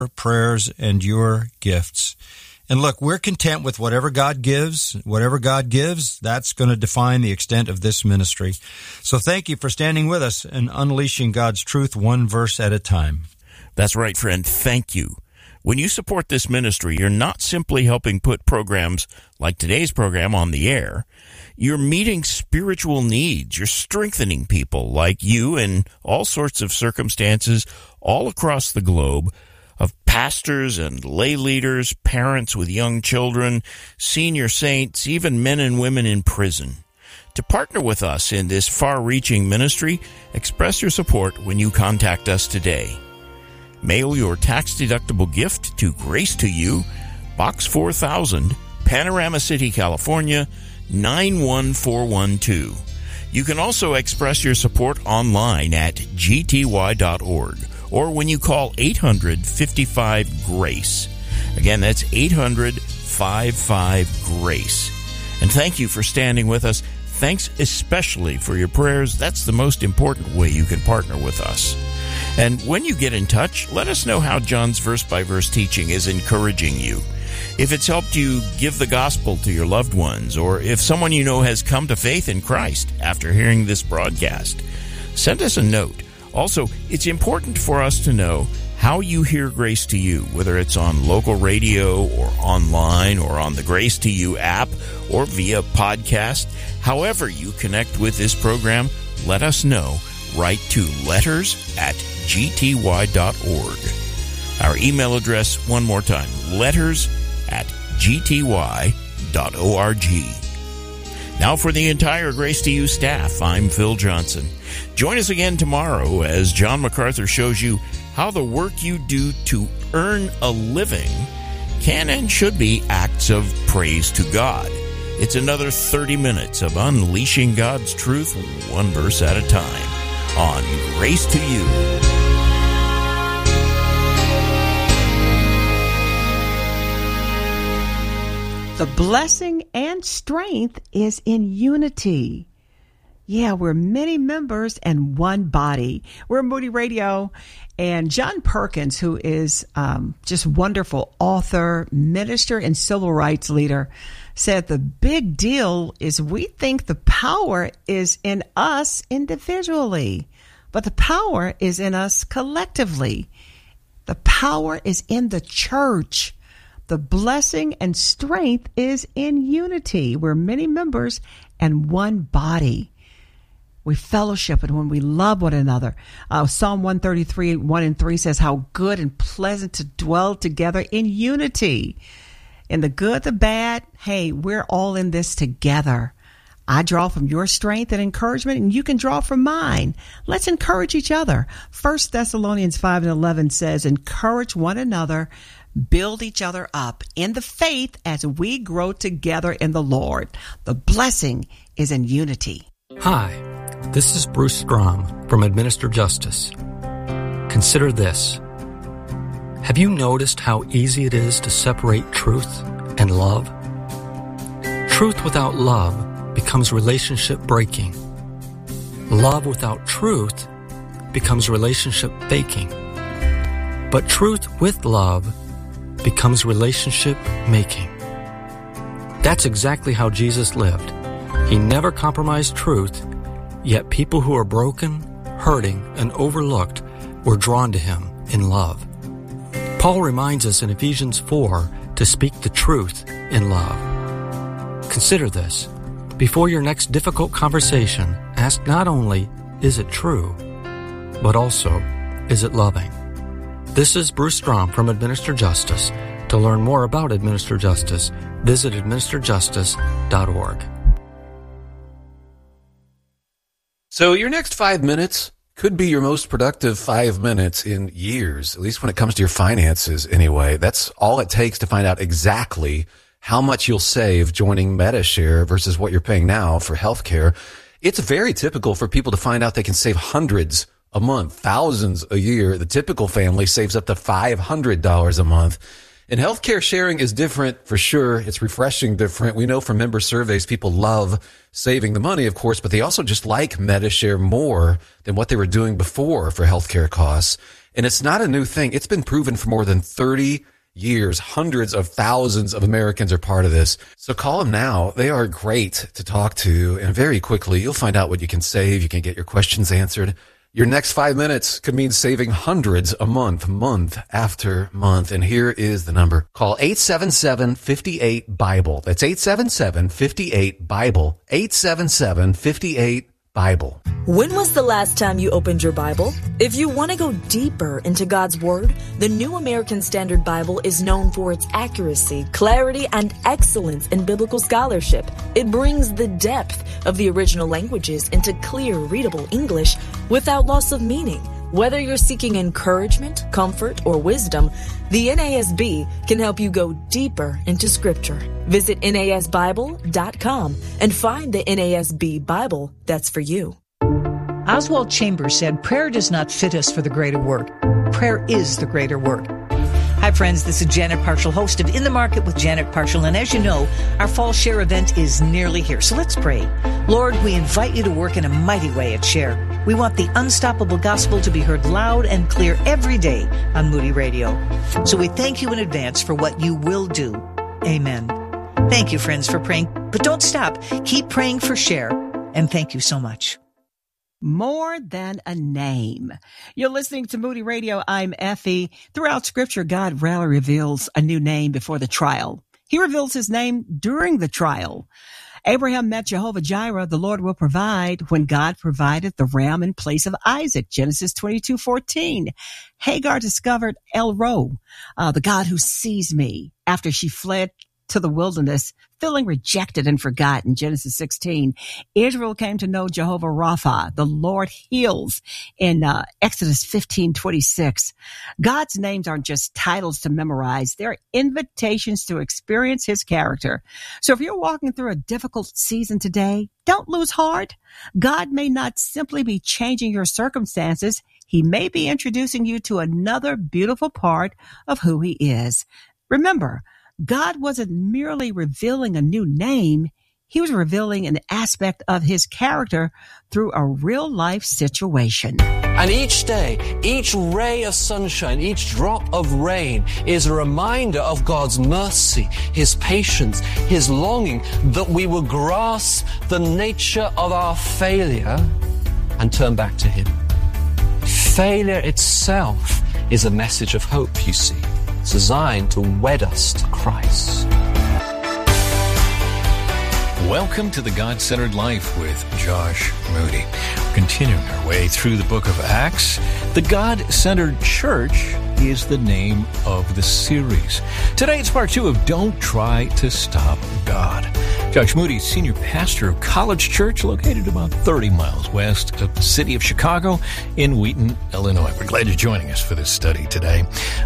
prayers and your gifts. And look, we're content with whatever God gives. Whatever God gives, that's going to define the extent of this ministry. So thank you for standing with us and unleashing God's truth one verse at a time. That's right, friend. Thank you. When you support this ministry, you're not simply helping put programs like today's program on the air. You're meeting spiritual needs. You're strengthening people like you in all sorts of circumstances all across the globe, of pastors and lay leaders, parents with young children, senior saints, even men and women in prison. To partner with us in this far-reaching ministry, express your support when you contact us today. Mail your tax-deductible gift to Grace to You, Box 4000, Panorama City, California, 91412. You can also express your support online at gty.org or when you call 800-55-GRACE. Again, that's 800-55-GRACE. And thank you for standing with us. Thanks especially for your prayers. That's the most important way you can partner with us. And when you get in touch, let us know how John's verse-by-verse teaching is encouraging you. If it's helped you give the gospel to your loved ones, or if someone you know has come to faith in Christ after hearing this broadcast, send us a note. Also, it's important for us to know how you hear Grace to You, whether it's on local radio or online or on the Grace to You app or via podcast. However you connect with this program, let us know. Write to letters@gty.org. Our email address, one more time, letters@gty.org. Now for the entire Grace to You staff, I'm Phil Johnson. Join us again tomorrow as John MacArthur shows you how the work you do to earn a living can and should be acts of praise to God. It's another 30 minutes of unleashing God's truth one verse at a time on Grace to You. The blessing and strength is in unity. Yeah, we're many members and one body. We're Moody Radio, and John Perkins, who is just wonderful author, minister, and civil rights leader, said the big deal is we think the power is in us individually, but the power is in us collectively. The power is in the church. The blessing and strength is in unity. We're many members and one body. We fellowship and when we love one another. Psalm 133, 1 and 3 says how good and pleasant to dwell together in unity. In the good, the bad, hey, we're all in this together. I draw from your strength and encouragement, and you can draw from mine. Let's encourage each other. 1 Thessalonians 5 and 11 says, encourage one another, build each other up in the faith as we grow together in the Lord. The blessing is in unity. Hi, this is Bruce Strom from Administer Justice. Consider this. Have you noticed how easy it is to separate truth and love? Truth without love becomes relationship breaking. Love without truth becomes relationship faking. But truth with love becomes relationship making. That's exactly how Jesus lived. He never compromised truth, yet people who are broken, hurting, and overlooked were drawn to him in love. Paul reminds us in Ephesians 4 to speak the truth in love. Consider this. Before your next difficult conversation, ask not only, is it true, but also, is it loving? This is Bruce Strom from Administer Justice. To learn more about Administer Justice, visit administerjustice.org. So your next 5 minutes could be your most productive 5 minutes in years, at least when it comes to your finances anyway. That's all it takes to find out exactly how much you'll save joining Medi-Share versus what you're paying now for healthcare. It's very typical for people to find out they can save hundreds a month, thousands a year. The typical family saves up to $500 a month. And healthcare sharing is different for sure. It's refreshing different. We know from member surveys, people love saving the money, of course, but they also just like Medi-Share more than what they were doing before for healthcare costs. And it's not a new thing. It's been proven for more than 30 years. Hundreds of thousands of Americans are part of this. So call them now. They are great to talk to. And very quickly, you'll find out what you can save. You can get your questions answered. Your next 5 minutes could mean saving hundreds a month after month. And here is the number. Call 877-58-BIBLE. That's 877-58-BIBLE. 877-58-BIBLE. When was the last time you opened your Bible? If you want to go deeper into God's Word, the New American Standard Bible is known for its accuracy, clarity, and excellence in biblical scholarship. It brings the depth of the original languages into clear, readable English without loss of meaning. Whether you're seeking encouragement, comfort, or wisdom, the NASB can help you go deeper into Scripture. Visit NASBible.com and find the NASB Bible that's for you. Oswald Chambers said, "Prayer does not fit us for the greater work. Prayer is the greater work." Hi, friends. This is Janet Parshall, host of In the Market with Janet Parshall. And as you know, our Fall Share event is nearly here. So let's pray. Lord, we invite you to work in a mighty way at Share. We want the unstoppable gospel to be heard loud and clear every day on Moody Radio. So we thank you in advance for what you will do. Amen. Thank you, friends, for praying. But don't stop. Keep praying for Share. And thank you so much. More than a name. You're listening to Moody Radio. I'm Effie. Throughout Scripture, God rarely reveals a new name before the trial. He reveals his name during the trial. Abraham met Jehovah Jireh, the Lord will provide, when God provided the ram in place of Isaac, Genesis 22:14. Hagar discovered El Roi, the God who sees me, after she fled to the wilderness, feeling rejected and forgotten, Genesis 16. Israel came to know Jehovah Rapha, the Lord heals, in Exodus 15:26. God's names aren't just titles to memorize. They're invitations to experience his character. So if you're walking through a difficult season today, don't lose heart. God may not simply be changing your circumstances. He may be introducing you to another beautiful part of who he is. Remember, God wasn't merely revealing a new name. He was revealing an aspect of his character through a real-life situation. And each day, each ray of sunshine, each drop of rain is a reminder of God's mercy, his patience, his longing that we will grasp the nature of our failure and turn back to him. Failure itself is a message of hope, you see. It's designed to wed us to Christ. Welcome to the God-Centered Life with Josh Moody. We're continuing our way through the book of Acts. The God-Centered Church is the name of the series. Today it's part 2 of Don't Try to Stop God. Josh Moody, senior pastor of College Church, located about 30 miles west of the city of Chicago in Wheaton, Illinois. We're glad you're joining us for this study today.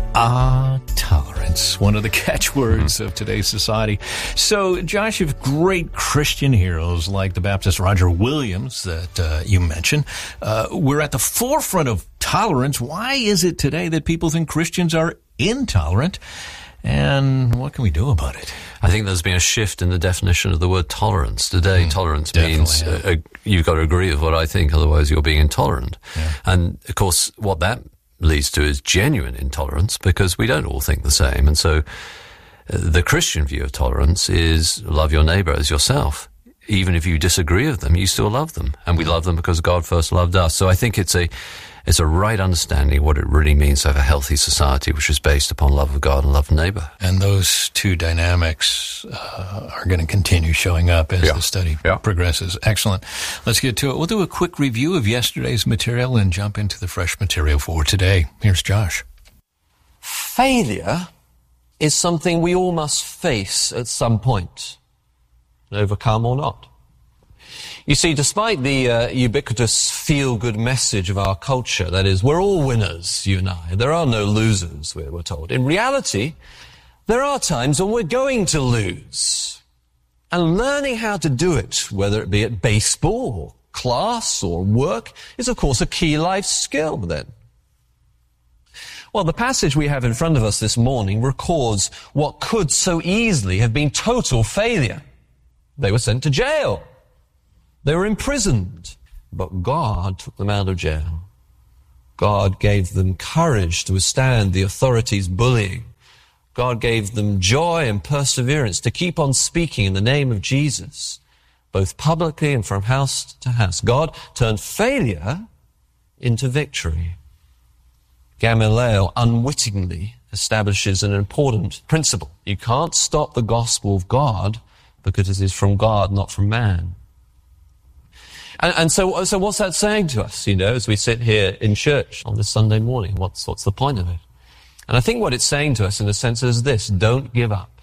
Tolerance, one of the catchwords of today's society. So, Josh, you have great Christian heroes like the Baptist Roger Williams that you mentioned. We're at the forefront of tolerance. Why is it today that people think Christians are intolerant? And what can we do about it? I think there's been a shift in the definition of the word tolerance. Today, tolerance means you've got to agree with what I think, otherwise you're being intolerant. Yeah. And, of course, what that leads to is genuine intolerance, because we don't all think the same. And so the Christian view of tolerance is love your neighbor as yourself. Even if you disagree with them, you still love them. And we love them because God first loved us. So I think it's a right understanding of what it really means to have a healthy society, which is based upon love of God and love of neighbor. And those two dynamics are going to continue showing up as the study progresses. Excellent. Let's get to it. We'll do a quick review of yesterday's material and jump into the fresh material for today. Here's Josh. Failure is something we all must face at some point, overcome or not. You see, despite the ubiquitous feel-good message of our culture, that is, we're all winners, you and I. There are no losers, we're told. In reality, there are times when we're going to lose. And learning how to do it, whether it be at baseball or class or work, is, of course, a key life skill then. Well, the passage we have in front of us this morning records what could so easily have been total failure. They were sent to jail. They were imprisoned, but God took them out of jail. God gave them courage to withstand the authorities' bullying. God gave them joy and perseverance to keep on speaking in the name of Jesus, both publicly and from house to house. God turned failure into victory. Gamaliel unwittingly establishes an important principle. You can't stop the gospel of God because it is from God, not from man. And so what's that saying to us, as we sit here in church on this Sunday morning? What's the point of it? And I think what it's saying to us in a sense is this: don't give up.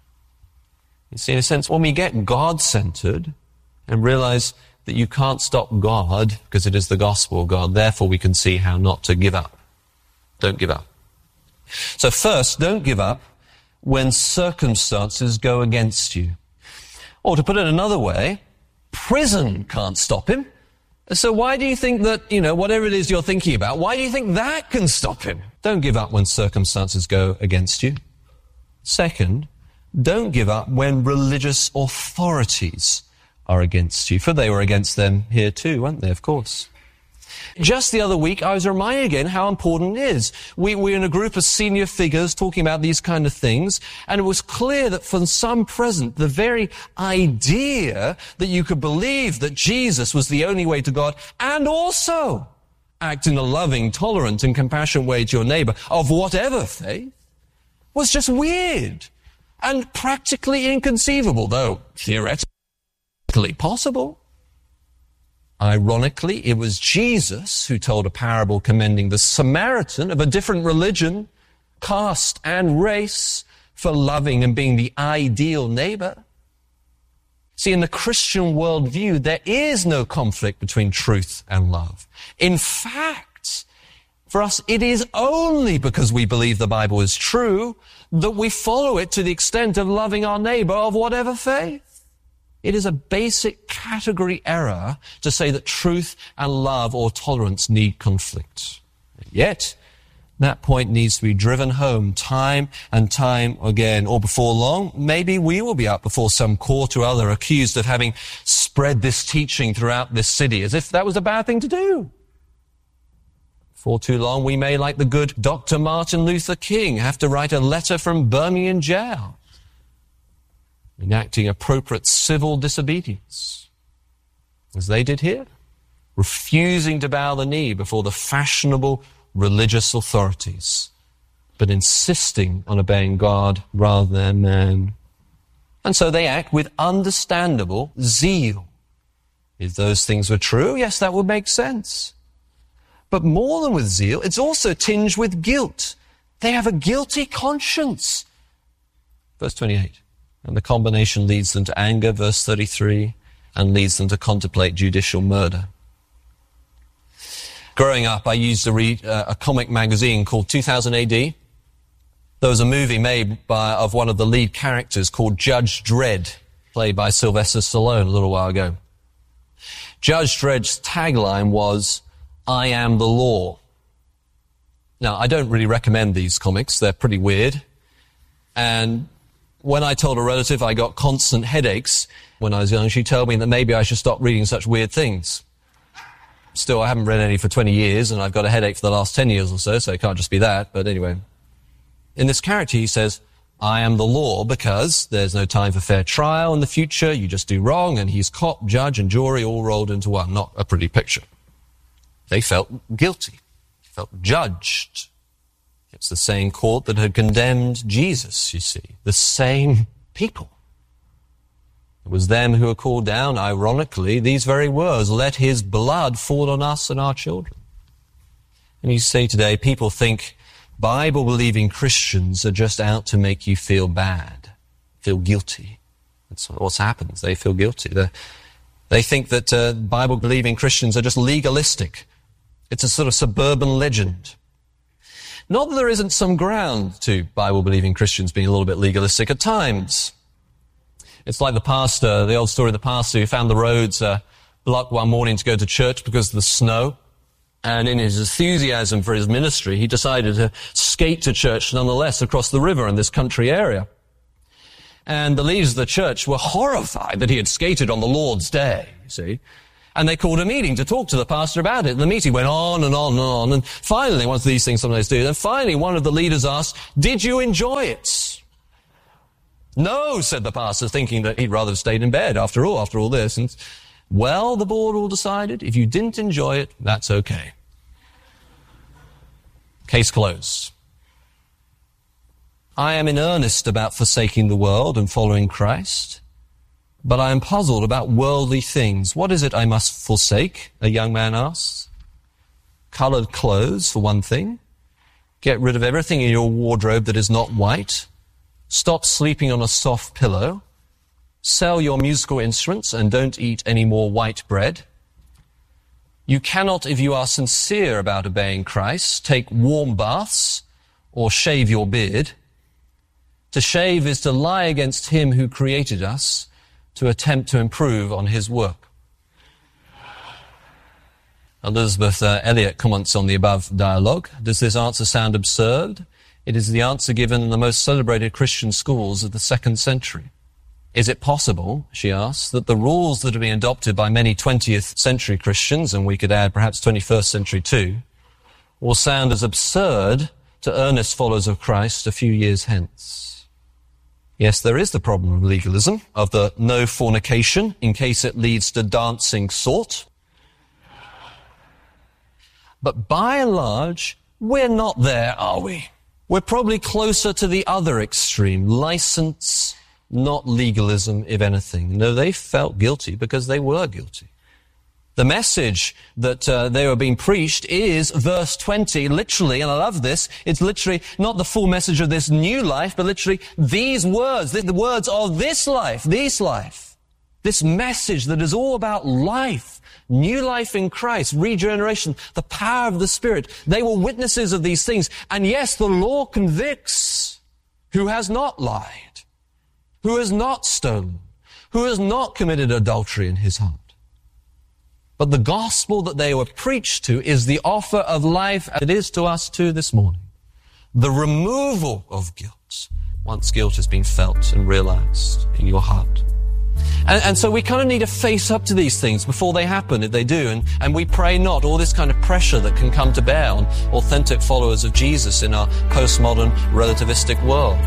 You see, in a sense, when we get God-centered and realize that you can't stop God because it is the gospel of God, therefore we can see how not to give up. Don't give up. So first, don't give up when circumstances go against you. Or to put it another way, prison can't stop him. So why do you think that, whatever it is you're thinking about, why do you think that can stop him? Don't give up when circumstances go against you. Second, don't give up when religious authorities are against you, for they were against them here too, weren't they, of course. Just the other week, I was reminded again how important it is. We're in a group of senior figures talking about these kind of things, and it was clear that for some present, the very idea that you could believe that Jesus was the only way to God and also act in a loving, tolerant, and compassionate way to your neighbor of whatever faith was just weird and practically inconceivable, though theoretically possible. Ironically, it was Jesus who told a parable commending the Samaritan of a different religion, caste, and race for loving and being the ideal neighbor. See, in the Christian worldview, there is no conflict between truth and love. In fact, for us, it is only because we believe the Bible is true that we follow it to the extent of loving our neighbor of whatever faith. It is a basic category error to say that truth and love or tolerance need conflict. Yet, that point needs to be driven home time and time again, or before long, maybe we will be up before some court or other accused of having spread this teaching throughout this city, as if that was a bad thing to do. Before too long, we may, like the good Dr. Martin Luther King, have to write a letter from Birmingham jail, enacting appropriate civil disobedience, as they did here, refusing to bow the knee before the fashionable religious authorities, but insisting on obeying God rather than man. And so they act with understandable zeal. If those things were true, yes, that would make sense. But more than with zeal, it's also tinged with guilt. They have a guilty conscience. Verse 28. And the combination leads them to anger, verse 33, and leads them to contemplate judicial murder. Growing up, I used to read a comic magazine called 2000 AD. There was a movie made of one of the lead characters called Judge Dredd, played by Sylvester Stallone a little while ago. Judge Dredd's tagline was, "I am the law." Now, I don't really recommend these comics. They're pretty weird. And when I told a relative I got constant headaches when I was young, she told me that maybe I should stop reading such weird things. Still, I haven't read any for 20 years, and I've got a headache for the last 10 years or so it can't just be that. But anyway, in this character, he says, I am the law because there's no time for fair trial in the future. You just do wrong, and he's cop, judge, and jury all rolled into one. Not a pretty picture. They felt guilty, felt judged. It's the same court that had condemned Jesus, you see, the same people. It was them who were called down, ironically, these very words, let his blood fall on us and our children. And you say today, people think Bible-believing Christians are just out to make you feel bad, feel guilty. That's what's happened. They feel guilty. They think that Bible-believing Christians are just legalistic. It's a sort of suburban legend. Not that there isn't some ground to Bible-believing Christians being a little bit legalistic at times. It's like the old story of the pastor who found the roads blocked one morning to go to church because of the snow. And in his enthusiasm for his ministry, he decided to skate to church nonetheless across the river in this country area. And the leaders of the church were horrified that he had skated on the Lord's day, you see. And they called a meeting to talk to the pastor about it. The meeting went on and on and on. And finally, one of these things sometimes do, and finally one of the leaders asked, "Did you enjoy it?" "No," said the pastor, thinking that he'd rather have stayed in bed after all this. And, well, the board all decided, if you didn't enjoy it, that's okay. Case closed. I am in earnest about forsaking the world and following Christ. But I am puzzled about worldly things. What is it I must forsake? A young man asks. Colored clothes, for one thing. Get rid of everything in your wardrobe that is not white. Stop sleeping on a soft pillow. Sell your musical instruments and don't eat any more white bread. You cannot, if you are sincere about obeying Christ, take warm baths or shave your beard. To shave is to lie against him who created us, to attempt to improve on his work. Elizabeth Elliot comments on the above dialogue. Does this answer sound absurd? It is the answer given in the most celebrated Christian schools of the 2nd century. Is it possible, she asks, that the rules that are being adopted by many 20th century Christians, and we could add perhaps 21st century too, will sound as absurd to earnest followers of Christ a few years hence? Yes, there is the problem of legalism, of the no fornication, in case it leads to dancing sort. But by and large, we're not there, are we? We're probably closer to the other extreme, license, not legalism, if anything. No, they felt guilty because they were guilty. The message that they were being preached is, verse 20, literally, and I love this, it's literally not the full message of this new life, but literally these words, the words of this life, this message that is all about life, new life in Christ, regeneration, the power of the Spirit. They were witnesses of these things. And yes, the law convicts who has not lied, who has not stolen, who has not committed adultery in his heart. But the gospel that they were preached to is the offer of life, as it is to us too this morning. The removal of guilt, once guilt has been felt and realized in your heart. And so we kind of need to face up to these things before they happen, if they do. And we pray not all this kind of pressure that can come to bear on authentic followers of Jesus in our postmodern relativistic world.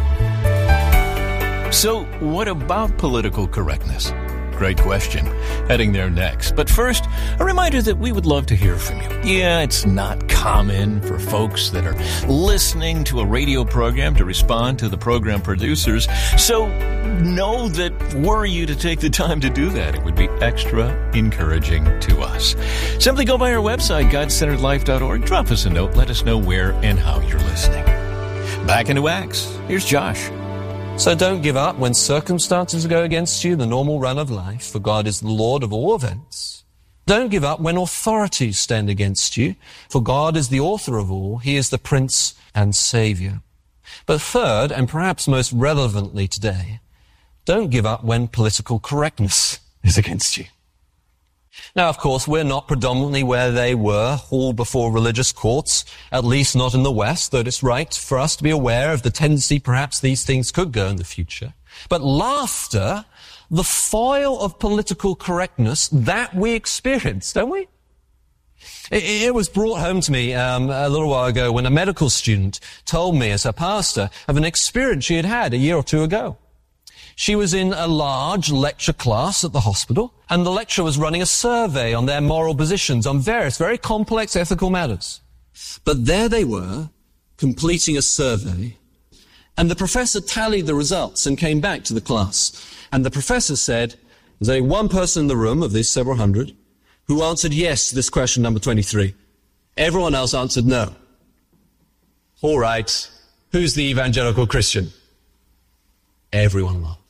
So what about political correctness? Great question. Heading there next. But first, a reminder that we would love to hear from you. Yeah, it's not common for folks that are listening to a radio program to respond to the program producers. So know that were you to take the time to do that, it would be extra encouraging to us. Simply go by our website, GodCenteredLife.org. Drop us a note. Let us know where and how you're listening. Back into Acts. Here's Josh. So don't give up when circumstances go against you, the normal run of life, for God is the Lord of all events. Don't give up when authorities stand against you, for God is the author of all. He is the Prince and Savior. But third, and perhaps most relevantly today, don't give up when political correctness is against you. Now, of course, we're not predominantly where they were, hauled before religious courts, at least not in the West, though it's right for us to be aware of the tendency perhaps these things could go in the future. But laughter, the foil of political correctness that we experience, don't we? It was brought home to me a little while ago when a medical student told me as a pastor of an experience she had had a year or two ago. She was in a large lecture class at the hospital, and the lecturer was running a survey on their moral positions on various very complex ethical matters. But there they were, completing a survey, and the professor tallied the results and came back to the class. And the professor said, there's only one person in the room of these several hundred who answered yes to this question number 23. Everyone else answered no. All right, who's the evangelical Christian? Everyone laughed.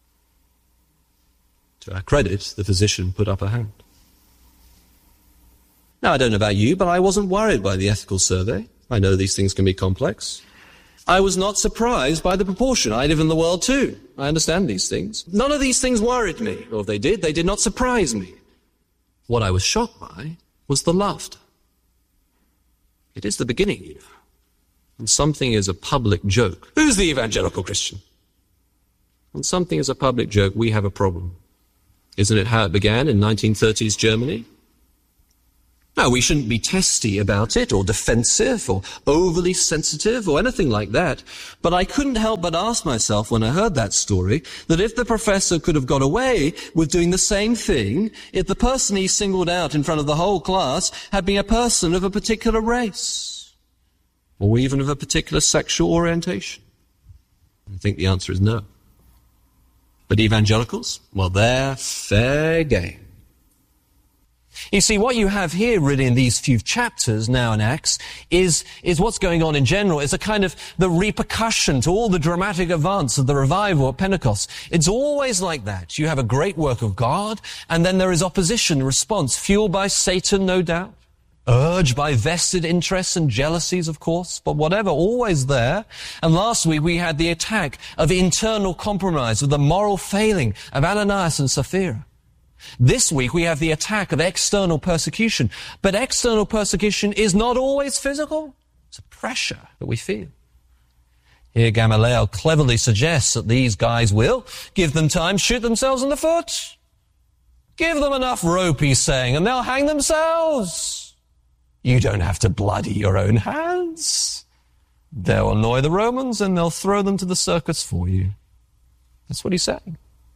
To our credit, the physician put up a hand. Now, I don't know about you, but I wasn't worried by the ethical survey. I know these things can be complex. I was not surprised by the proportion. I live in the world too. I understand these things. None of these things worried me, or if they did not surprise me. What I was shocked by was the laughter. It is the beginning, you know. When something is a public joke, who's the evangelical Christian? When something is a public joke, we have a problem. Isn't it how it began in 1930s Germany? Now, we shouldn't be testy about it, or defensive, or overly sensitive, or anything like that. But I couldn't help but ask myself when I heard that story, that if the professor could have got away with doing the same thing, if the person he singled out in front of the whole class had been a person of a particular race, or even of a particular sexual orientation. I think the answer is no. But evangelicals, well, they're fair game. You see, what you have here really in these few chapters now in Acts is what's going on in general. It's a kind of the repercussion to all the dramatic advance of the revival at Pentecost. It's always like that. You have a great work of God, and then there is opposition, response, fueled by Satan, no doubt, urged by vested interests and jealousies, of course, but whatever, always there. And last week we had the attack of internal compromise, of the moral failing of Ananias and Sapphira. This week we have the attack of external persecution. But external persecution is not always physical. It's a pressure that we feel. Here Gamaliel cleverly suggests that these guys will give them time, shoot themselves in the foot. Give them enough rope, he's saying, and they'll hang themselves. You don't have to bloody your own hands. They'll annoy the Romans and they'll throw them to the circus for you. That's what he's saying.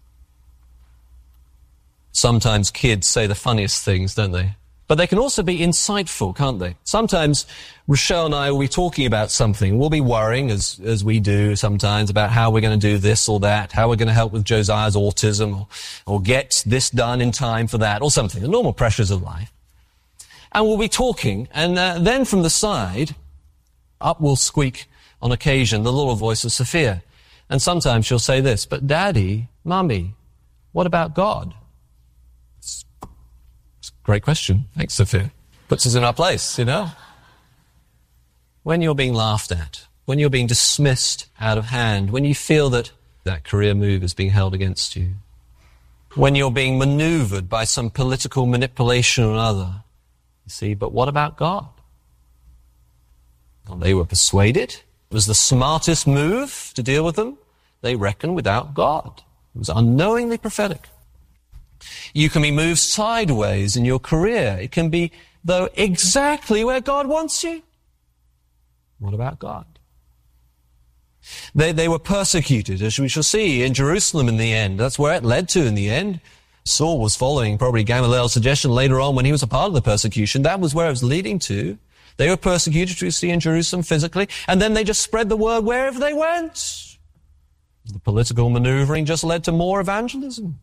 Sometimes kids say the funniest things, don't they? But they can also be insightful, can't they? Sometimes Rochelle and I will be talking about something. We'll be worrying, as we do sometimes, about how we're going to do this or that, how we're going to help with Josiah's autism, or get this done in time for that, or something, the normal pressures of life. And we'll be talking, and then from the side, up will squeak, on occasion, the little voice of Sophia. And sometimes she'll say this, but Daddy, Mummy, what about God? It's a great question. Thanks, Sophia. Puts us in our place, you know. When you're being laughed at, when you're being dismissed out of hand, when you feel that career move is being held against you, when you're being maneuvered by some political manipulation or other, you see, but what about God? Well, they were persuaded. It was the smartest move to deal with them. They reckoned without God. It was unknowingly prophetic. You can be moved sideways in your career. It can be, though, exactly where God wants you. What about God? They were persecuted, as we shall see, in Jerusalem in the end. That's where it led to in the end. Saul was following probably Gamaliel's suggestion later on when he was a part of the persecution. That was where it was leading to. They were persecuted, we see, in Jerusalem physically, and then they just spread the word wherever they went. The political maneuvering just led to more evangelism.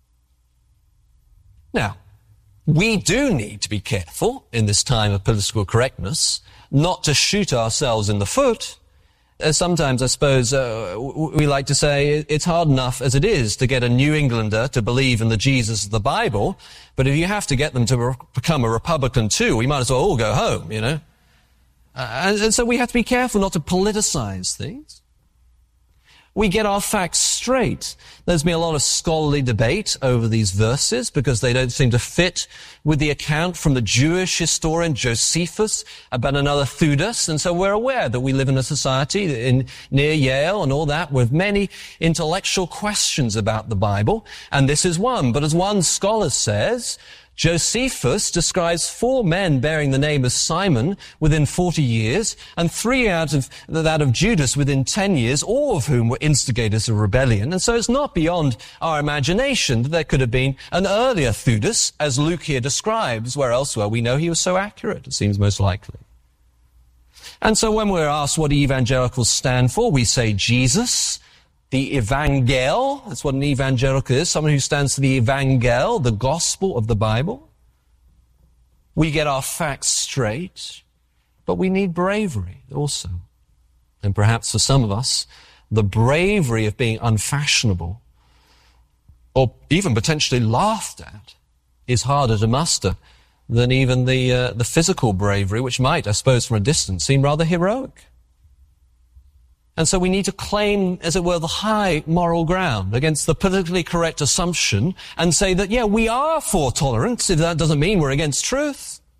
Now, we do need to be careful in this time of political correctness not to shoot ourselves in the foot. Sometimes, I suppose, we like to say it's hard enough as it is to get a New Englander to believe in the Jesus of the Bible, but if you have to get them to become a Republican too, we might as well all go home, you know. And so we have to be careful not to politicize things. We get our facts straight. There's been a lot of scholarly debate over these verses because they don't seem to fit with the account from the Jewish historian Josephus about another Theudas. And so we're aware that we live in a society near Yale and all that with many intellectual questions about the Bible. And this is one. But as one scholar says, Josephus describes 4 men bearing the name of Simon within 40 years, and 3 out of that of Judas within 10 years, all of whom were instigators of rebellion. And so it's not beyond our imagination that there could have been an earlier Theudas, as Luke here describes, where elsewhere we know he was so accurate. It seems most likely. And so when we're asked what evangelicals stand for, we say Jesus, the Evangel. That's what an evangelical is, someone who stands for the Evangel, the gospel of the Bible. We get our facts straight, but we need bravery also. And perhaps for some of us, the bravery of being unfashionable or even potentially laughed at is harder to muster than even the physical bravery, which might, I suppose, from a distance seem rather heroic. And so we need to claim, as it were, the high moral ground against the politically correct assumption and say that, yeah, we are for tolerance, if that doesn't mean we're against truth.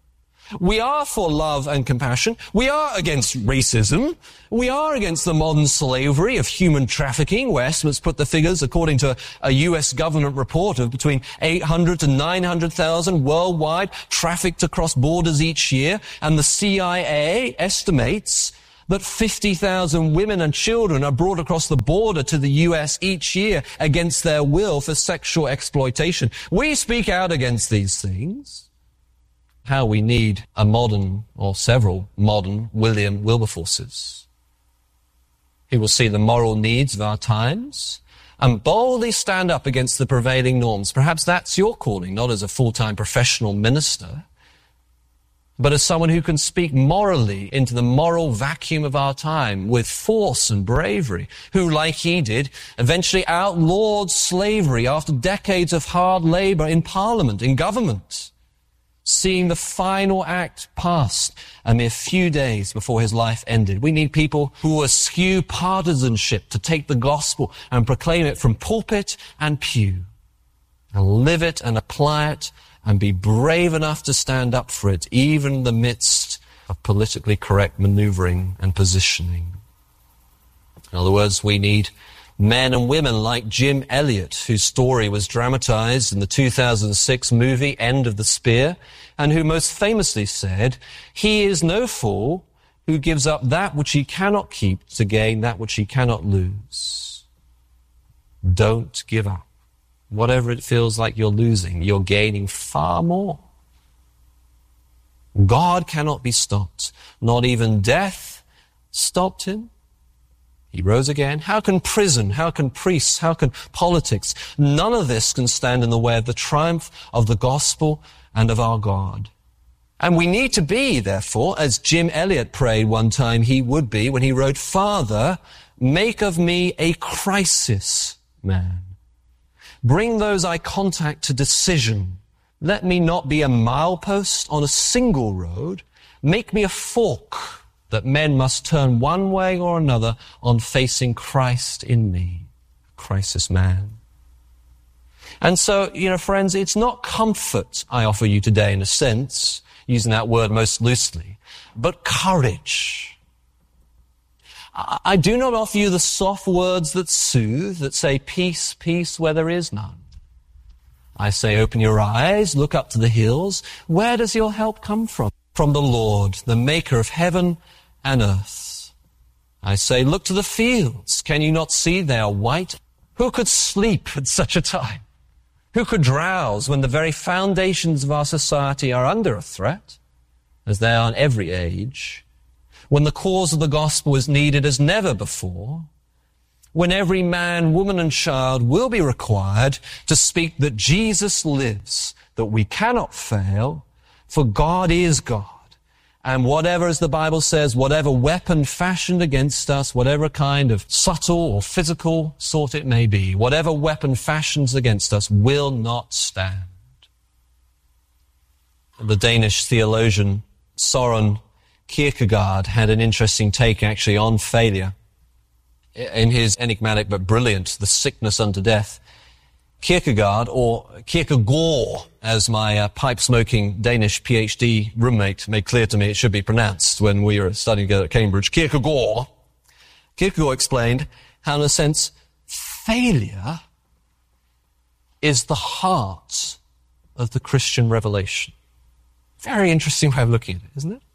We are for love and compassion. We are against racism. We are against the modern slavery of human trafficking, where estimates put the figures, according to a U.S. government report, of between 800 to 900,000 worldwide trafficked across borders each year. And the CIA estimates that 50,000 women and children are brought across the border to the U.S. each year against their will for sexual exploitation. We speak out against these things. How we need a modern, or several modern, William Wilberforces. He will see the moral needs of our times and boldly stand up against the prevailing norms. Perhaps that's your calling, not as a full-time professional minister, but as someone who can speak morally into the moral vacuum of our time with force and bravery, who, like he did, eventually outlawed slavery after decades of hard labor in Parliament, in government, seeing the final act passed a mere few days before his life ended. We need people who eschew partisanship to take the gospel and proclaim it from pulpit and pew, and live it and apply it and be brave enough to stand up for it, even in the midst of politically correct maneuvering and positioning. In other words, we need men and women like Jim Elliot, whose story was dramatized in the 2006 movie End of the Spear, and who most famously said, "He is no fool who gives up that which he cannot keep to gain that which he cannot lose." Don't give up. Whatever it feels like you're losing, you're gaining far more. God cannot be stopped. Not even death stopped him. He rose again. How can prison, how can priests, how can politics? None of this can stand in the way of the triumph of the gospel and of our God. And we need to be, therefore, as Jim Elliot prayed one time he would be when he wrote, "Father, make of me a crisis man. Bring those I contact to decision. Let me not be a milepost on a single road. Make me a fork that men must turn one way or another on facing Christ in me." Crisis man. And so, friends, it's not comfort I offer you today in a sense, using that word most loosely, but courage. I do not offer you the soft words that soothe, that say peace, peace where there is none. I say open your eyes, look up to the hills. Where does your help come from? From the Lord, the maker of heaven and earth. I say, look to the fields. Can you not see they are white? Who could sleep at such a time? Who could drowse when the very foundations of our society are under a threat, as they are in every age, when the cause of the gospel is needed as never before, when every man, woman, and child will be required to speak that Jesus lives, that we cannot fail, for God is God. And whatever, as the Bible says, whatever weapon fashioned against us, whatever kind of subtle or physical sort it may be, whatever weapon fashions against us will not stand. The Danish theologian Søren Kierkegaard had an interesting take actually on failure. In his enigmatic but brilliant The Sickness Unto Death, Kierkegaard, or Kierkegaard, as my pipe-smoking Danish PhD roommate made clear to me it should be pronounced when we were studying together at Cambridge, Kierkegaard explained how, in a sense, failure is the heart of the Christian revelation. Very interesting way of looking at it, isn't it?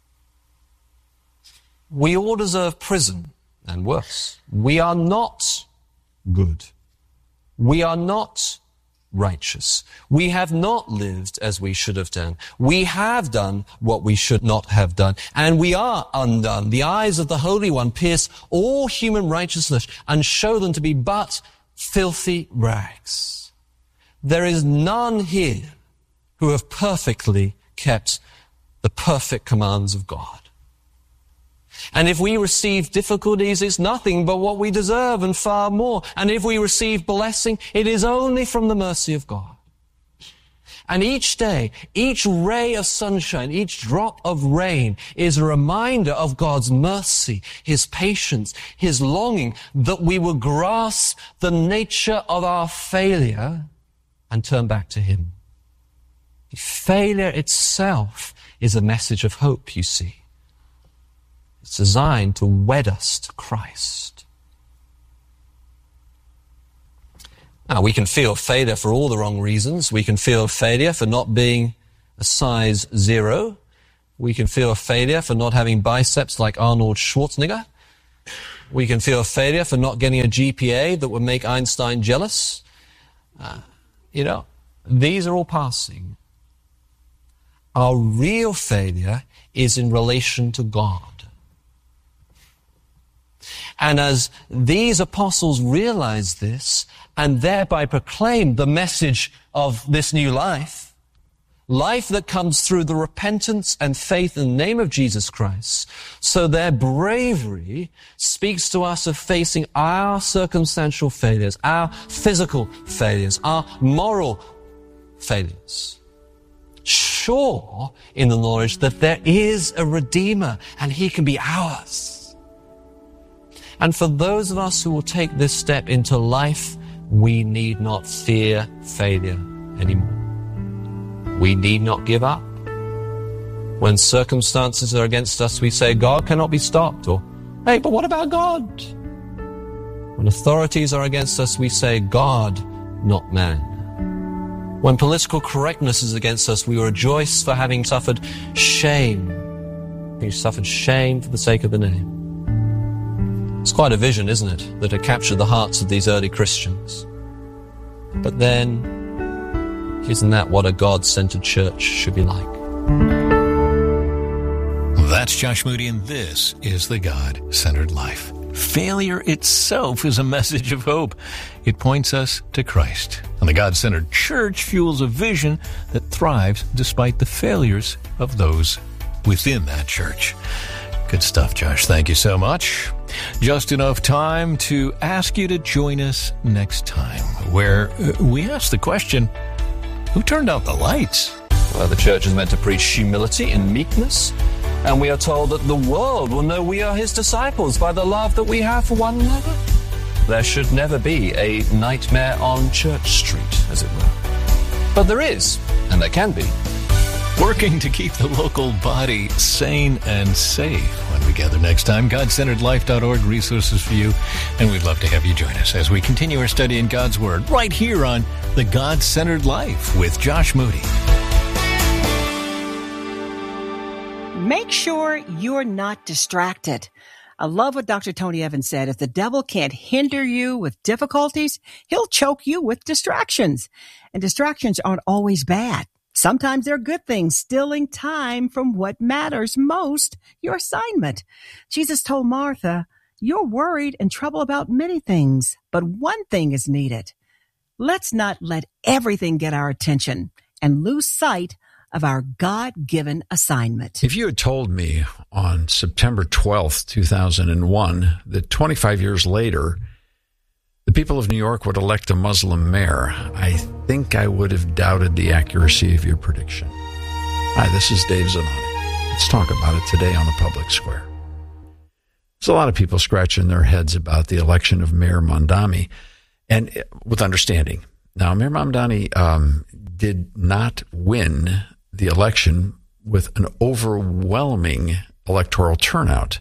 We all deserve prison, and worse. We are not good. We are not righteous. We have not lived as we should have done. We have done what we should not have done. And we are undone. The eyes of the Holy One pierce all human righteousness and show them to be but filthy rags. There is none here who have perfectly kept the perfect commands of God. And if we receive difficulties, it's nothing but what we deserve and far more. And if we receive blessing, it is only from the mercy of God. And each day, each ray of sunshine, each drop of rain is a reminder of God's mercy, His patience, His longing that we will grasp the nature of our failure and turn back to Him. Failure itself is a message of hope, you see. It's designed to wed us to Christ. Now, we can feel failure for all the wrong reasons. We can feel failure for not being a size 0. We can feel failure for not having biceps like Arnold Schwarzenegger. We can feel failure for not getting a GPA that would make Einstein jealous. These are all passing. Our real failure is in relation to God. And as these apostles realized this and thereby proclaimed the message of this new life that comes through the repentance and faith in the name of Jesus Christ, so their bravery speaks to us of facing our circumstantial failures, our physical failures, our moral failures, sure in the knowledge that there is a Redeemer and He can be ours. And for those of us who will take this step into life, we need not fear failure anymore. We need not give up. When circumstances are against us, we say, God cannot be stopped. Or, hey, but what about God? When authorities are against us, we say, God, not man. When political correctness is against us, we rejoice for having suffered shame. We suffered shame for the sake of the name. It's quite a vision, isn't it, that had captured the hearts of these early Christians. But then, isn't that what a God-centered church should be like? That's Josh Moody, and this is The God-Centered Life. Failure itself is a message of hope. It points us to Christ. And the God-Centered Church fuels a vision that thrives despite the failures of those within that church. Good stuff, Josh. Thank you so much. Just enough time to ask you to join us next time, where we ask the question, who turned out the lights? Well, the church is meant to preach humility and meekness, and we are told that the world will know we are His disciples by the love that we have for one another. There should never be a nightmare on Church Street, as it were. But there is, and there can be. Working to keep the local body sane and safe. When we gather next time, GodCenteredLife.org, resources for you. And we'd love to have you join us as we continue our study in God's Word right here on The God-Centered Life with Josh Moody. Make sure you're not distracted. I love what Dr. Tony Evans said. If the devil can't hinder you with difficulties, he'll choke you with distractions. And distractions aren't always bad. Sometimes they're good things, stealing time from what matters most, your assignment. Jesus told Martha, you're worried and troubled about many things, but one thing is needed. Let's not let everything get our attention and lose sight of our God-given assignment. If you had told me on September 12th, 2001, that 25 years later, the people of New York would elect a Muslim mayor, I think I would have doubted the accuracy of your prediction. Hi, this is Dave Zanotti. Let's talk about it today on the Public Square. There's a lot of people scratching their heads about the election of Mayor Mamdani, and with understanding. Now, Mayor Mamdani did not win the election with an overwhelming electoral turnout.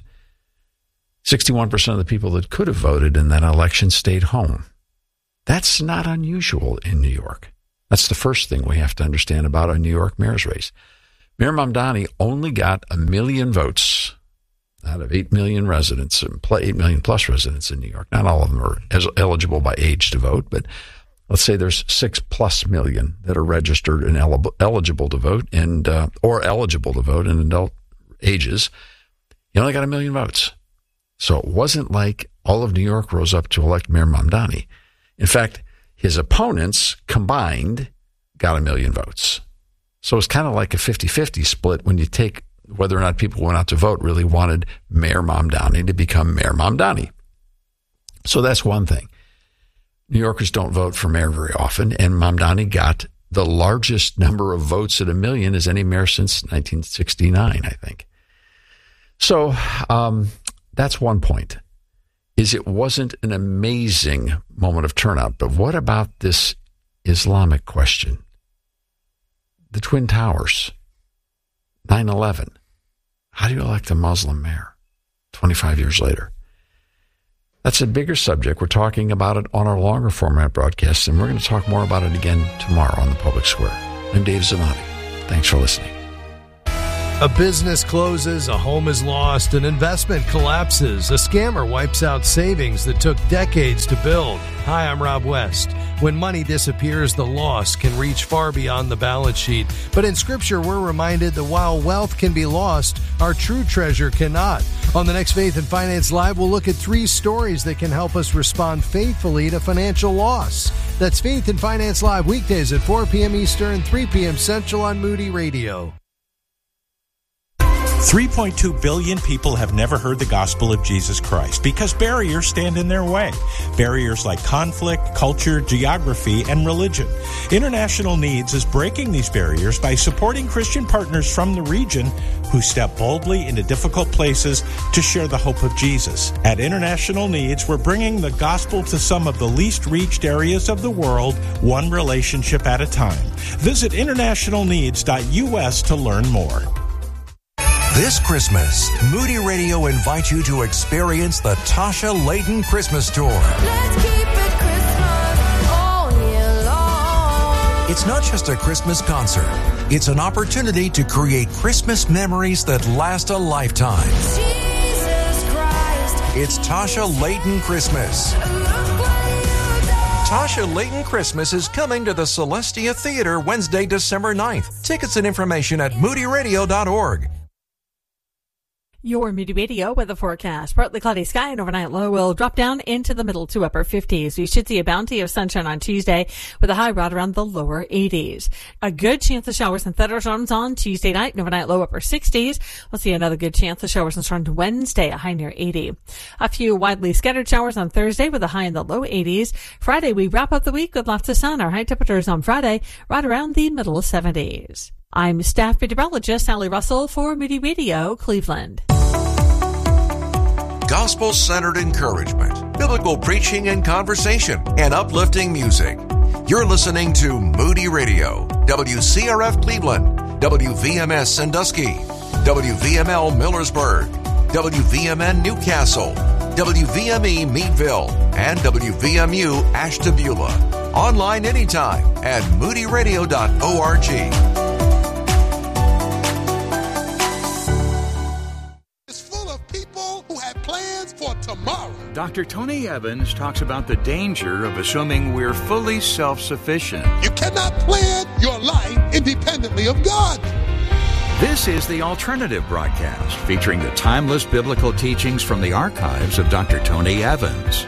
61% of the people that could have voted in that election stayed home. That's not unusual in New York. That's the first thing we have to understand about a New York mayor's race. Mayor Mamdani only got 1 million votes out of 8 million residents, 8 million plus residents in New York. Not all of them are eligible by age to vote, but let's say there's 6+ million that are registered and eligible to vote, and or eligible to vote in adult ages. He only got 1 million votes. So it wasn't like all of New York rose up to elect Mayor Mamdani. In fact, his opponents combined got 1 million votes. So it's kind of like a 50-50 split when you take whether or not people who went out to vote really wanted Mayor Mamdani to become Mayor Mamdani. So that's one thing. New Yorkers don't vote for mayor very often, and Mamdani got the largest number of votes at 1 million as any mayor since 1969, I think. So that's one point, is it wasn't an amazing moment of turnout. But what about this Islamic question? The Twin Towers. 9/11. How do you elect a Muslim mayor 25 years later? That's a bigger subject. We're talking about it on our longer format broadcasts, and we're going to talk more about it again tomorrow on the Public Square. I'm Dave Zanotti. Thanks for listening. A business closes, a home is lost, an investment collapses, a scammer wipes out savings that took decades to build. Hi, I'm Rob West. When money disappears, the loss can reach far beyond the balance sheet. But in Scripture, we're reminded that while wealth can be lost, our true treasure cannot. On the next Faith and Finance Live, we'll look at 3 stories that can help us respond faithfully to financial loss. That's Faith and Finance Live, weekdays at 4 p.m. Eastern, 3 p.m. Central on Moody Radio. 3.2 billion people have never heard the gospel of Jesus Christ because barriers stand in their way. Barriers like conflict, culture, geography, and religion. International Needs is breaking these barriers by supporting Christian partners from the region who step boldly into difficult places to share the hope of Jesus. At International Needs, we're bringing the gospel to some of the least reached areas of the world, one relationship at a time. Visit internationalneeds.us to learn more. This Christmas, Moody Radio invites you to experience the Tasha Layton Christmas Tour. Let's keep it Christmas all year long. It's not just a Christmas concert. It's an opportunity to create Christmas memories that last a lifetime. Jesus Christ. It's Tasha Layton Christmas. Tasha Layton Christmas is coming to the Celestia Theater Wednesday, December 9th. Tickets and information at moodyradio.org. Your Moody Radio weather forecast. Partly cloudy sky and overnight low will drop down into the middle to upper 50s. We should see a bounty of sunshine on Tuesday with a high right around the lower 80s. A good chance of showers and thunderstorms on Tuesday night and overnight low upper 60s. We'll see another good chance of showers and storms Wednesday, a high near 80. A few widely scattered showers on Thursday with a high in the low 80s. Friday, we wrap up the week with lots of sun. Our high temperatures on Friday right around the middle 70s. I'm staff meteorologist Sally Russell for Moody Radio, Cleveland. Gospel-centered encouragement, biblical preaching and conversation, and uplifting music. You're listening to Moody Radio, WCRF Cleveland, WVMS Sandusky, WVML Millersburg, WVMN Newcastle, WVME Meadville, and WVMU Ashtabula. Online anytime at moodyradio.org. For tomorrow. Dr. Tony Evans talks about the danger of assuming we're fully self-sufficient. You cannot plan your life independently of God. This is the Alternative Broadcast, featuring the timeless biblical teachings from the archives of Dr. Tony Evans.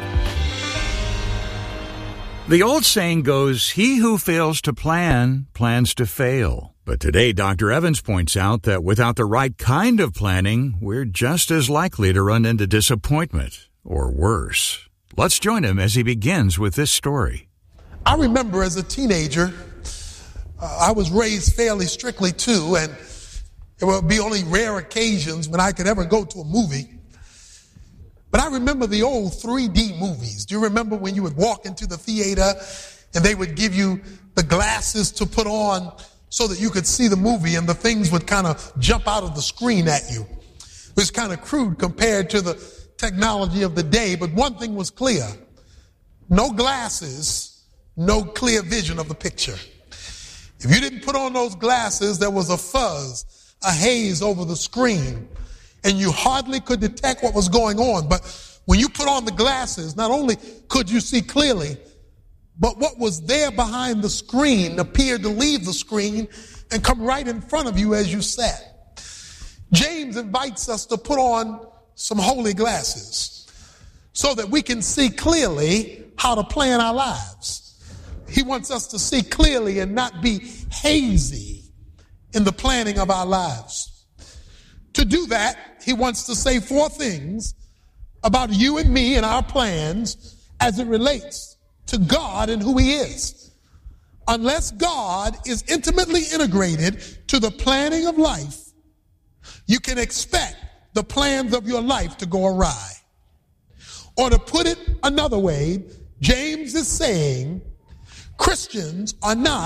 The old saying goes, he who fails to plan, plans to fail. But today, Dr. Evans points out that without the right kind of planning, we're just as likely to run into disappointment, or worse. Let's join him as he begins with this story. I remember as a teenager, I was raised fairly strictly too, and there would be only rare occasions when I could ever go to a movie. But I remember the old 3D movies. Do you remember when you would walk into the theater and they would give you the glasses to put on so that you could see the movie and the things would kind of jump out of the screen at you? It was kind of crude compared to the technology of the day, but one thing was clear. No glasses, no clear vision of the picture. If you didn't put on those glasses, there was a fuzz, a haze over the screen, and you hardly could detect what was going on. But when you put on the glasses, not only could you see clearly, but what was there behind the screen appeared to leave the screen and come right in front of you as you sat. James invites us to put on some holy glasses so that we can see clearly how to plan our lives. He wants us to see clearly and not be hazy in the planning of our lives. To do that, he wants to say 4 things about you and me and our plans as it relates to God and who he is. Unless God is intimately integrated to the planning of life, you can expect the plans of your life to go awry. Or to put it another way, James is saying Christians are not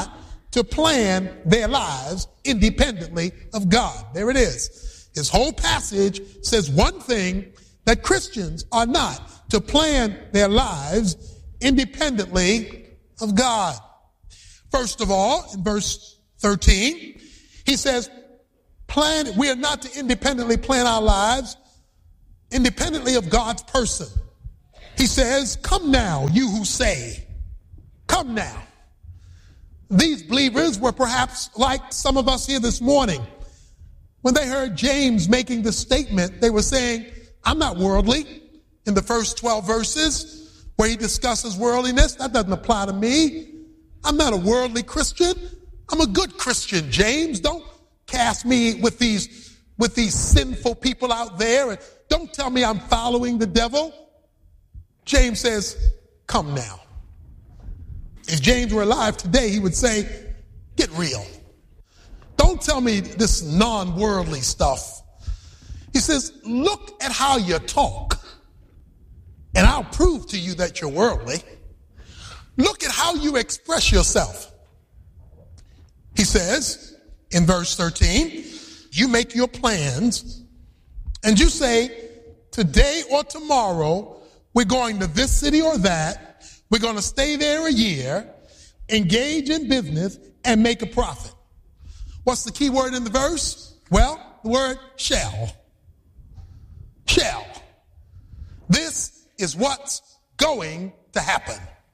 to plan their lives independently of God. There it is. His whole passage says one thing, that Christians are not to plan their lives independently of God. First of all, in verse 13, he says, we are not to independently plan our lives independently of God's person. He says, come now, you who say, come now. These believers were perhaps like some of us here this morning. When they heard James making the statement, they were saying, I'm not worldly. In the first 12 verses where he discusses worldliness, that doesn't apply to me. I'm not a worldly Christian. I'm a good Christian, James. Don't cast me with these sinful people out there, and don't tell me I'm following the devil. James says, come now. If James were alive today, he would say, get real. Don't tell me this non-worldly stuff. He says, look at how you talk, and I'll prove to you that you're worldly. Look at how you express yourself. He says in verse 13, you make your plans, and you say, today or tomorrow, we're going to this city or that. We're going to stay there a year, engage in business, and make a profit. What's the key word in the verse? Well, the word shall. Shall. This is what's going to happen.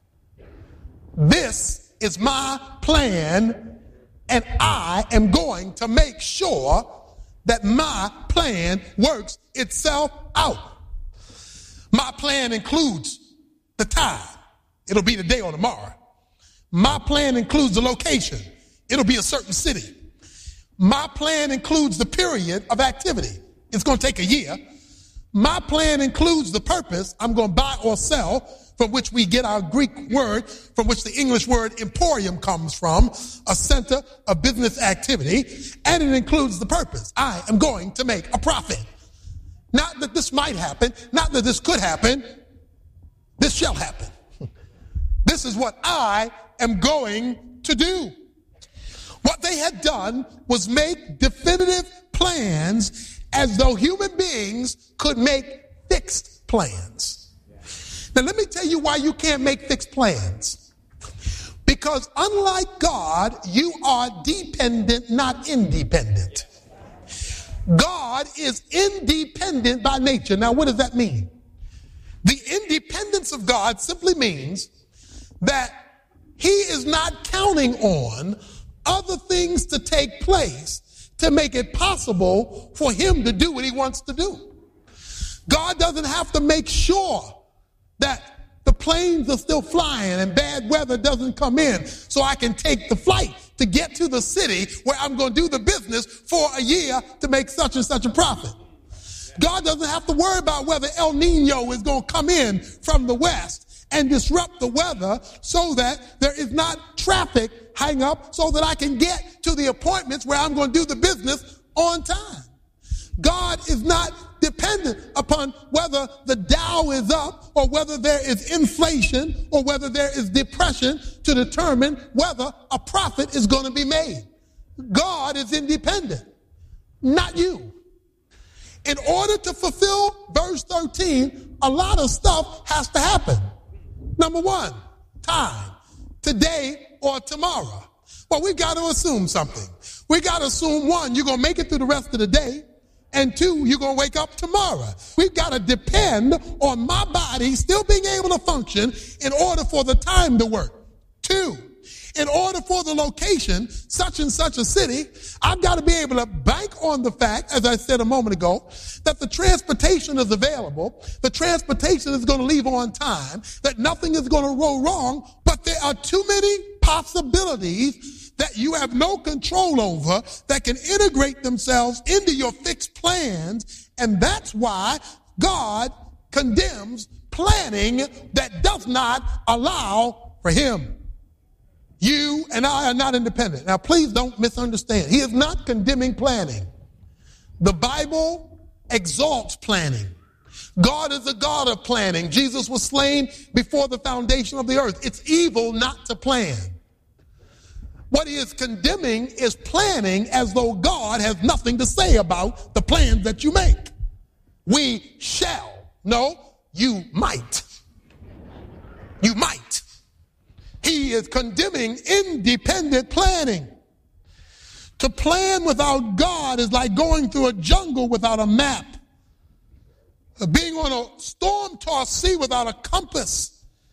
This is my plan, and I am going to make sure that my plan works itself out. My plan includes the time. It'll be today or tomorrow. My plan includes the location. It'll be a certain city. My plan includes the period of activity. It's going to take a year. My plan includes the purpose. I'm going to buy or sell, from which we get our Greek word, from which the English word emporium comes from, a center of business activity, and it includes the purpose. I am going to make a profit. Not that this might happen, not that this could happen, this shall happen. This is what I am going to do. What they had done was make definitive plans as though human beings could make fixed plans. Now, let me tell you why you can't make fixed plans. Because unlike God, you are dependent, not independent. God is independent by nature. Now, what does that mean? The independence of God simply means that he is not counting on other things to take place to make it possible for him to do what he wants to do. God doesn't have to make sure that the planes are still flying and bad weather doesn't come in so I can take the flight to get to the city where I'm going to do the business for a year to make such and such a profit. God doesn't have to worry about whether El Nino is going to come in from the west and disrupt the weather so that there is not traffic hang up so that I can get to the appointments where I'm going to do the business on time. God is not dependent upon whether the Dow is up or whether there is inflation or whether there is depression to determine whether a profit is going to be made. God is independent, not you. In order to fulfill verse 13, a lot of stuff has to happen. Number one, time. Today or tomorrow. Well, we've got to assume something. We got to assume, one, you're going to make it through the rest of the day. And two, you're going to wake up tomorrow. We've got to depend on my body still being able to function in order for the time to work. Two, in order for the location, such and such a city, I've got to be able to bank on the fact, as I said a moment ago, that the transportation is available, the transportation is going to leave on time, that nothing is going to go wrong, but there are too many possibilities that you have no control over that can integrate themselves into your fixed plans, and that's why God condemns planning that does not allow for him. You and I are not independent. Now, please don't misunderstand. He is not condemning planning. The Bible exalts planning. God is a God of planning. Jesus was slain before the foundation of the earth. It's evil not to plan. What he is condemning is planning as though God has nothing to say about the plans that you make. We shall. No, you might. You might. He is condemning independent planning. To plan without God is like going through a jungle without a map. Being on a storm-tossed sea without a compass.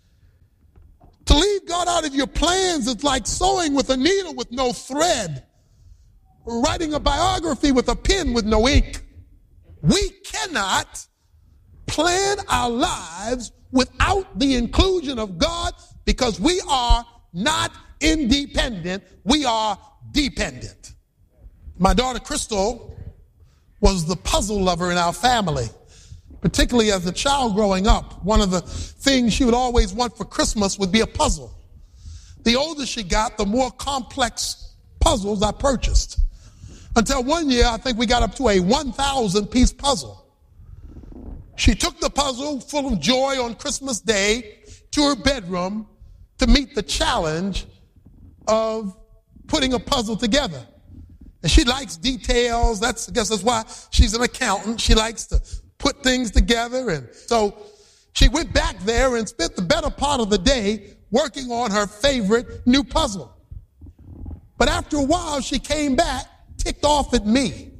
To leave God out of your plans is like sewing with a needle with no thread. Writing a biography with a pen with no ink. We cannot plan our lives without the inclusion of God because we are not independent, we are dependent. My daughter Crystal was the puzzle lover in our family. Particularly as a child growing up, one of the things she would always want for Christmas would be a puzzle. The older she got, the more complex puzzles I purchased. Until one year, I think we got up to a 1,000-piece puzzle. She took the puzzle full of joy on Christmas Day to her bedroom to meet the challenge of putting a puzzle together. And she likes details. I guess that's why she's an accountant. She likes to put things together. And so she went back there and spent the better part of the day working on her favorite new puzzle. But after a while, she came back ticked off at me,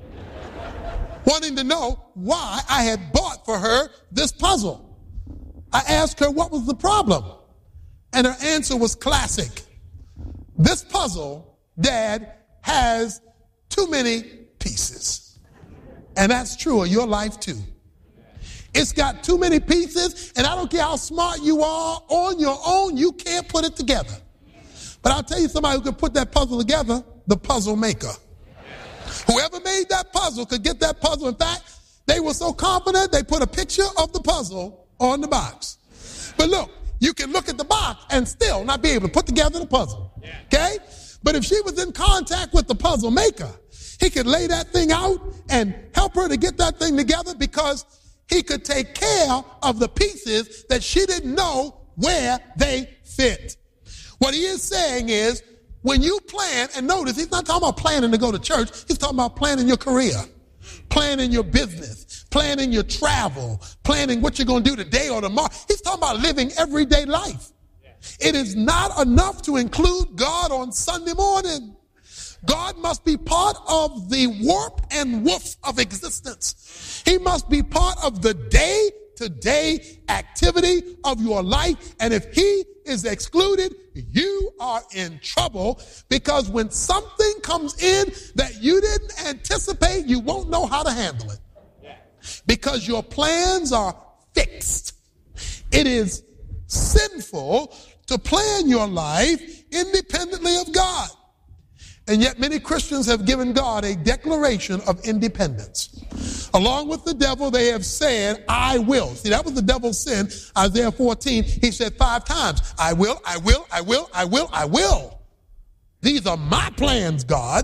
wanting to know why I had bought for her this puzzle. I asked her what was the problem, and her answer was classic. This puzzle, Dad, has too many pieces. And that's true of your life too. It's got too many pieces, and I don't care how smart you are, on your own, you can't put it together. But I'll tell you somebody who could put that puzzle together, the puzzle maker. Whoever made that puzzle could get that puzzle. In fact, they were so confident they put a picture of the puzzle on the box. But look, you can look at the box and still not be able to put together the puzzle. Okay? But if she was in contact with the puzzle maker, he could lay that thing out and help her to get that thing together because he could take care of the pieces that she didn't know where they fit. What he is saying is, when you plan, and notice, he's not talking about planning to go to church. He's talking about planning your career, planning your business, planning your travel, planning what you're going to do today or tomorrow. He's talking about living everyday life. It is not enough to include God on Sunday morning. God must be part of the warp and woof of existence. He must be part of the day-to-day activity of your life. And if he is excluded, you are in trouble, because when something comes in that you didn't anticipate, you won't know how to handle it because your plans are fixed. It is sinful to plan your life independently of God. And yet many Christians have given God a declaration of independence. Along with the devil, they have said, I will. See, that was the devil's sin. Isaiah 14, he said 5 times, I will, I will, I will, I will, I will. These are my plans, God,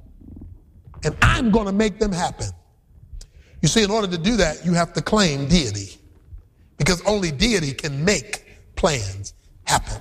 and I'm going to make them happen. You see, in order to do that, you have to claim deity, because only deity can make plans happen.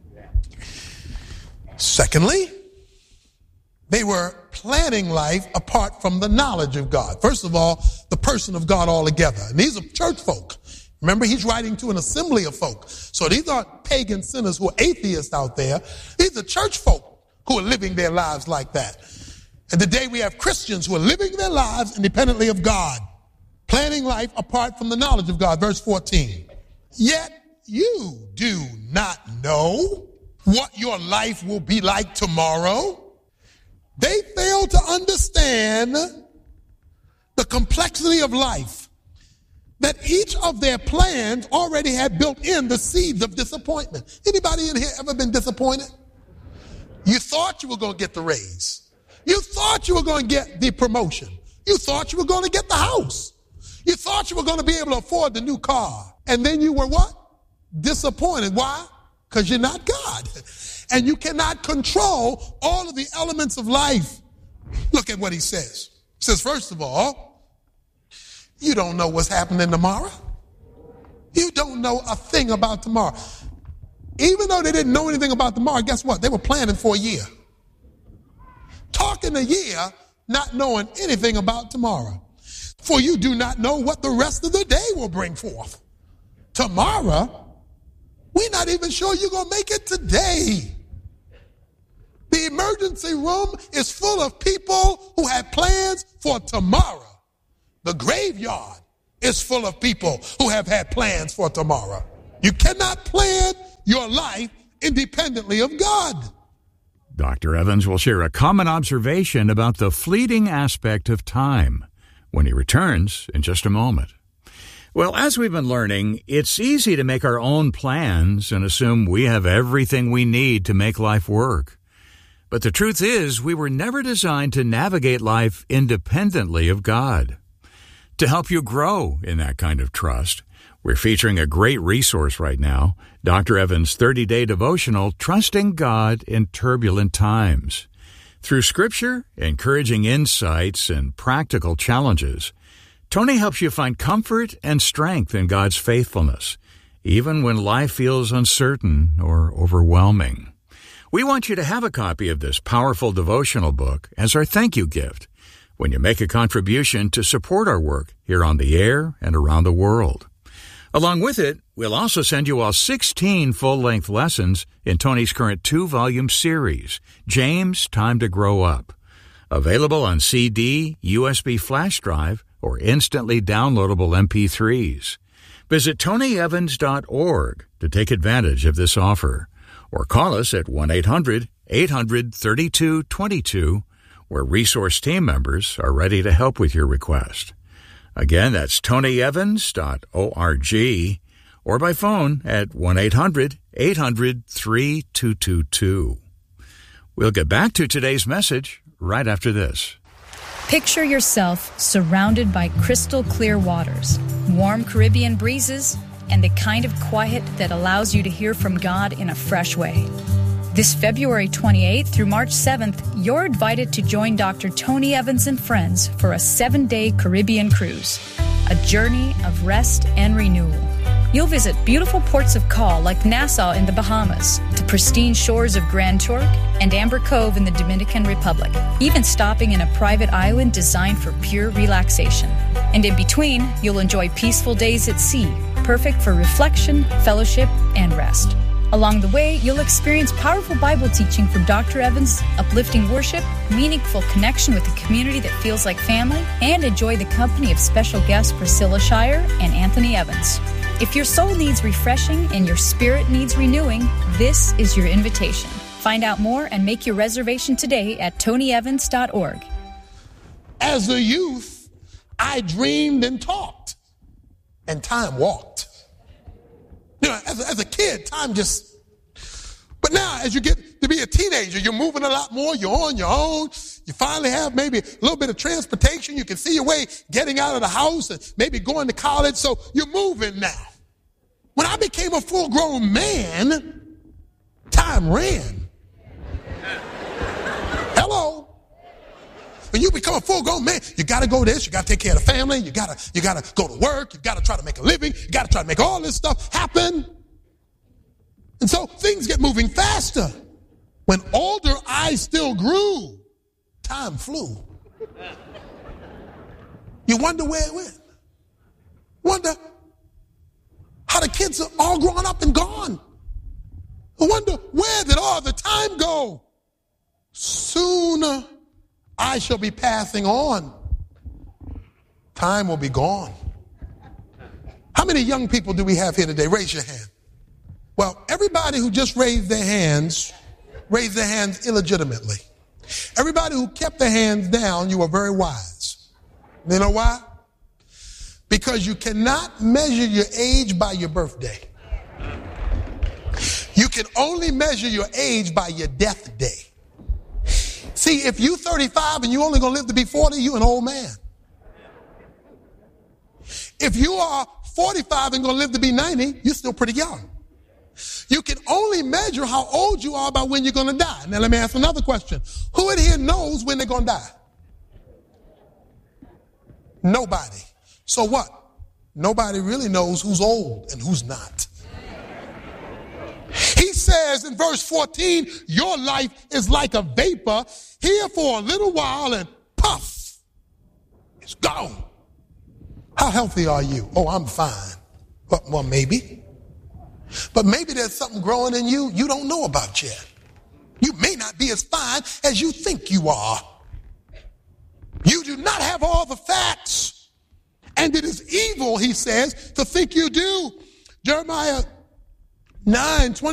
Secondly, they were planning life apart from the knowledge of God. First of all, the person of God altogether. And these are church folk. Remember, he's writing to an assembly of folk. So these aren't pagan sinners who are atheists out there. These are church folk who are living their lives like that. And today we have Christians who are living their lives independently of God, planning life apart from the knowledge of God. Verse 14. Yet you do not know what your life will be like tomorrow. They fail to understand the complexity of life, that each of their plans already had built in the seeds of disappointment. Anybody in here ever been disappointed? You thought you were going to get the raise. You thought you were going to get the promotion. You thought you were going to get the house. You thought you were going to be able to afford the new car. And then you were what? Disappointed. Why? Because you're not God. And you cannot control all of the elements of life. Look at what he says. He says, first of all, you don't know what's happening tomorrow. You don't know a thing about tomorrow. Even though they didn't know anything about tomorrow, guess what? They were planning for a year. talking a year, not knowing anything about tomorrow. For you do not know what the rest of the day will bring forth. Tomorrow, we're not even sure you're going to make it today. The emergency room is full of people who have plans for tomorrow. The graveyard is full of people who have had plans for tomorrow. You cannot plan your life independently of God. Dr. Evans will share a common observation about the fleeting aspect of time when he returns in just a moment. Well, as we've been learning, it's easy to make our own plans and assume we have everything we need to make life work. But the truth is, we were never designed to navigate life independently of God. To help you grow in that kind of trust, we're featuring a great resource right now, Dr. Evans' 30-day devotional, Trusting God in Turbulent Times. Through Scripture, encouraging insights, and practical challenges, Tony helps you find comfort and strength in God's faithfulness, even when life feels uncertain or overwhelming. We want you to have a copy of this powerful devotional book as our thank you gift when you make a contribution to support our work here on the air and around the world. Along with it, we'll also send you all 16 full-length lessons in Tony's current 2-volume series, James, Time to Grow Up. Available on CD, USB flash drive, or instantly downloadable MP3s. Visit TonyEvans.org to take advantage of this offer, or call us at 1-800-800-3222, where resource team members are ready to help with your request. Again, that's TonyEvans.org, or by phone at 1-800-800-3222. We'll get back to today's message right after this. Picture yourself surrounded by crystal clear waters, warm Caribbean breezes, and the kind of quiet that allows you to hear from God in a fresh way. This February 28th through March 7th, you're invited to join Dr. Tony Evans and friends for a 7-day Caribbean cruise, a journey of rest and renewal. You'll visit beautiful ports of call like Nassau in the Bahamas, the pristine shores of Grand Turk, and Amber Cove in the Dominican Republic, even stopping in a private island designed for pure relaxation. And in between, you'll enjoy peaceful days at sea, perfect for reflection, fellowship, and rest. Along the way, you'll experience powerful Bible teaching from Dr. Evans, uplifting worship, meaningful connection with a community that feels like family, and enjoy the company of special guests Priscilla Shire and Anthony Evans. If your soul needs refreshing and your spirit needs renewing, this is your invitation. Find out more and make your reservation today at TonyEvans.org. As a youth, I dreamed and talked, and time walked. You know, as a kid, time just... But now, as you get to be a teenager, you're moving a lot more. You're on your own. You finally have maybe a little bit of transportation. You can see your way getting out of the house and maybe going to college. So you're moving now. When I became a full-grown man, time ran. Hello. When you become a full-grown man, you got to go this, you got to take care of the family, you got to go to work, you got to try to make a living, you got to try to make all this stuff happen. And so things get moving faster. When older, I still grew. Time flew. You wonder where it went. Wonder how the kids are all grown up and gone. I wonder where did all the time go? Sooner I shall be passing on. Time will be gone. How many young people do we have here today? Raise your hand. Well, everybody who just raised their hands illegitimately. Everybody who kept their hands down, you were very wise. You know why? Because you cannot measure your age by your birthday. You can only measure your age by your death day. See, if you're 35 and you're only going to live to be 40, you're an old man. If you are 45 and going to live to be 90, you're still pretty young. You can only measure how old you are by when you're going to die. Now, let me ask another question. Who in here knows when they're going to die? Nobody. So what? Nobody really knows who's old and who's not. He said says in verse 14, your life is like a vapor, here for a little while and puff, it's gone. How healthy are you? Oh, I'm fine. Well, maybe. But maybe there's something growing in you don't know about yet. You may not be as fine as you think you are. You do not have all the facts. And it is evil, he says, to think you do. Jeremiah 9:20